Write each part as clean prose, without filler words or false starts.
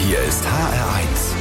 Hier ist HR1.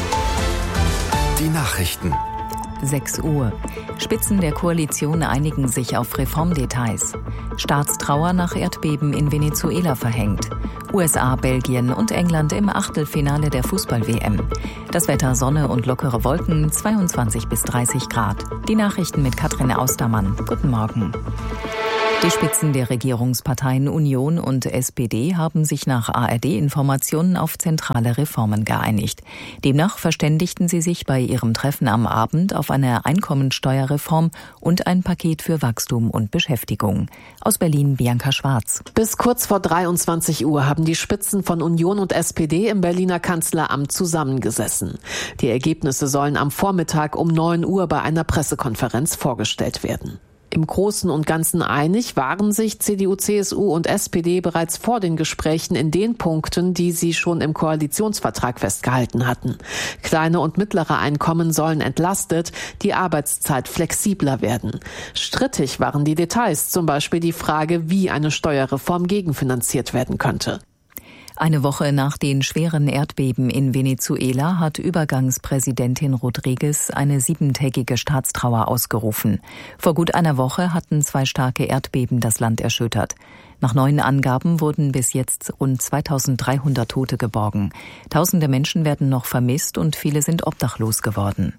Die Nachrichten. 6 Uhr. Spitzen der Koalition einigen sich auf Reformdetails. Staatstrauer nach Erdbeben in Venezuela verhängt. USA, Belgien und England im Achtelfinale der Fußball-WM. Das Wetter: Sonne und lockere Wolken, 22 bis 30 Grad. Die Nachrichten mit Katrin Austermann. Guten Morgen. Die Spitzen der Regierungsparteien Union und SPD haben sich nach ARD-Informationen auf zentrale Reformen geeinigt. Demnach verständigten sie sich bei ihrem Treffen am Abend auf eine Einkommensteuerreform und ein Paket für Wachstum und Beschäftigung. Aus Berlin Bianca Schwarz. Bis kurz vor 23 Uhr haben die Spitzen von Union und SPD im Berliner Kanzleramt zusammengesessen. Die Ergebnisse sollen am Vormittag um 9 Uhr bei einer Pressekonferenz vorgestellt werden. Im Großen und Ganzen einig waren sich CDU, CSU und SPD bereits vor den Gesprächen in den Punkten, die sie schon im Koalitionsvertrag festgehalten hatten. Kleine und mittlere Einkommen sollen entlastet, die Arbeitszeit flexibler werden. Strittig waren die Details, zum Beispiel die Frage, wie eine Steuerreform gegenfinanziert werden könnte. Eine Woche nach den schweren Erdbeben in Venezuela hat Übergangspräsidentin Rodriguez eine 7-tägige Staatstrauer ausgerufen. Vor gut einer Woche hatten 2 starke Erdbeben das Land erschüttert. Nach neuen Angaben wurden bis jetzt rund 2300 Tote geborgen. Tausende Menschen werden noch vermisst und viele sind obdachlos geworden.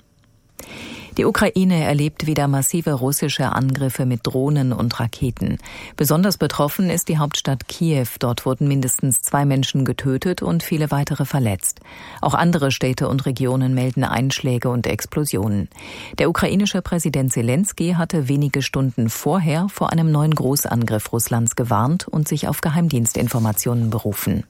Die Ukraine erlebt wieder massive russische Angriffe mit Drohnen und Raketen. Besonders betroffen ist die Hauptstadt Kiew. Dort wurden mindestens 2 Menschen getötet und viele weitere verletzt. Auch andere Städte und Regionen melden Einschläge und Explosionen. Der ukrainische Präsident Selenskyj hatte wenige Stunden vorher vor einem neuen Großangriff Russlands gewarnt und sich auf Geheimdienstinformationen berufen.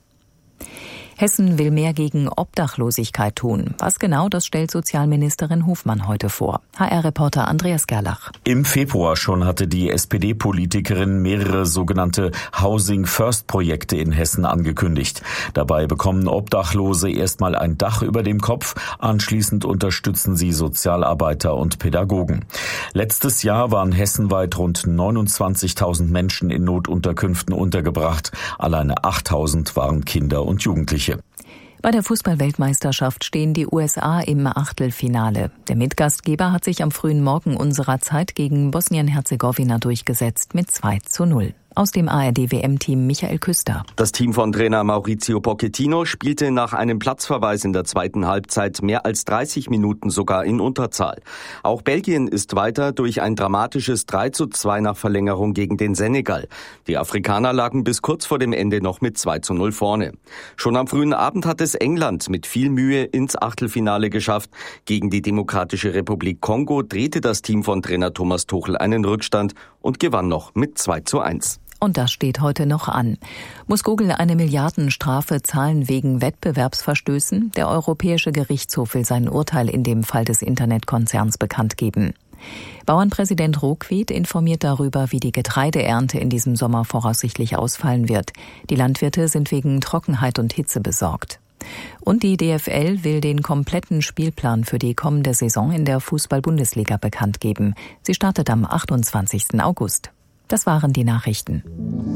Hessen will mehr gegen Obdachlosigkeit tun. Was genau, das stellt Sozialministerin Hofmann heute vor. HR-Reporter Andreas Gerlach. Im Februar schon hatte die SPD-Politikerin mehrere sogenannte Housing-First-Projekte in Hessen angekündigt. Dabei bekommen Obdachlose erstmal ein Dach über dem Kopf. Anschließend unterstützen sie Sozialarbeiter und Pädagogen. Letztes Jahr waren hessenweit rund 29.000 Menschen in Notunterkünften untergebracht. Alleine 8.000 waren Kinder und Jugendliche. Bei der Fußball-Weltmeisterschaft stehen die USA im Achtelfinale. Der Mitgastgeber hat sich am frühen Morgen unserer Zeit gegen Bosnien-Herzegowina durchgesetzt mit 2:0. Aus dem ARD-WM-Team Michael Küster. Das Team von Trainer Maurizio Pochettino spielte nach einem Platzverweis in der zweiten Halbzeit mehr als 30 Minuten sogar in Unterzahl. Auch Belgien ist weiter durch ein dramatisches 3:2 nach Verlängerung gegen den Senegal. Die Afrikaner lagen bis kurz vor dem Ende noch mit 2:0 vorne. Schon am frühen Abend hat es England mit viel Mühe ins Achtelfinale geschafft. Gegen die Demokratische Republik Kongo drehte das Team von Trainer Thomas Tuchel einen Rückstand und gewann noch mit 2:1. Und das steht heute noch an. Muss Google eine Milliardenstrafe zahlen wegen Wettbewerbsverstößen? Der Europäische Gerichtshof will sein Urteil in dem Fall des Internetkonzerns bekannt geben. Bauernpräsident Rokwied informiert darüber, wie die Getreideernte in diesem Sommer voraussichtlich ausfallen wird. Die Landwirte sind wegen Trockenheit und Hitze besorgt. Und die DFL will den kompletten Spielplan für die kommende Saison in der Fußball-Bundesliga bekannt geben. Sie startet am 28. August. Das waren die Nachrichten.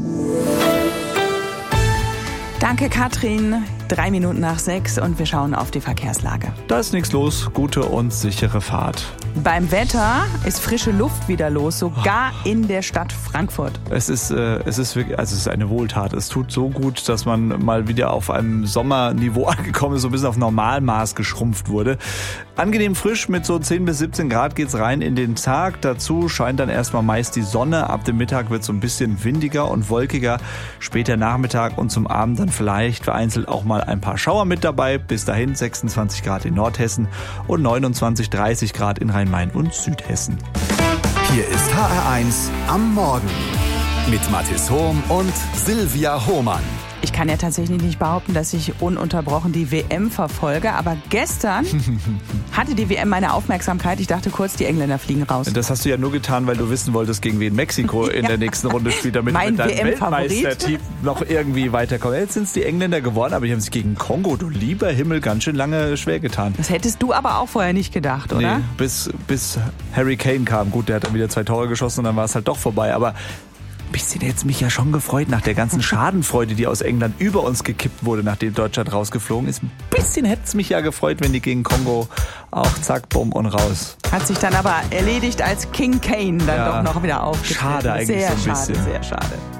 Danke, Katrin. 3 Minuten nach 6 und wir schauen auf die Verkehrslage. Da ist nichts los. Gute und sichere Fahrt. Beim Wetter ist frische Luft wieder los, sogar in der Stadt Frankfurt. Es ist wirklich, also es ist eine Wohltat. Es tut so gut, dass man mal wieder auf einem Sommerniveau angekommen ist, so ein bisschen auf Normalmaß geschrumpft wurde. Angenehm frisch mit so 10 bis 17 Grad geht's rein in den Tag. Dazu scheint dann erstmal meist die Sonne. Ab dem Mittag wird es so ein bisschen windiger und wolkiger. Später Nachmittag und zum Abend dann vielleicht vereinzelt auch mal ein paar Schauer mit dabei. Bis dahin 26 Grad in Nordhessen und 29, 30 Grad in Rhein-Main und Südhessen. Hier ist HR1 am Morgen mit Mathis Hohm und Silvia Hohmann. Ich kann ja tatsächlich nicht behaupten, dass ich ununterbrochen die WM verfolge, aber gestern hatte die WM meine Aufmerksamkeit. Ich dachte kurz, die Engländer fliegen raus. Das hast du ja nur getan, weil du wissen wolltest, gegen wen Mexiko in der nächsten Runde spielt, damit du mit deinem Weltmeisterteam noch irgendwie weiterkommst. Jetzt sind es die Engländer geworden, aber die haben sich gegen Kongo, du lieber Himmel, ganz schön lange schwer getan. Das hättest du aber auch vorher nicht gedacht, oder? Nee, bis Harry Kane kam. Gut, der hat dann wieder 2 Tore geschossen und dann war es halt doch vorbei, aber Ein bisschen hätte es mich ja schon gefreut, nach der ganzen Schadenfreude, die aus England über uns gekippt wurde, nachdem Deutschland rausgeflogen ist. Ein bisschen hätte es mich ja gefreut, wenn die gegen Kongo auch zack, bumm und raus. Hat sich dann aber erledigt, als King Kane dann doch noch wieder aufgetreten. Schade eigentlich sehr so ein bisschen. Sehr schade.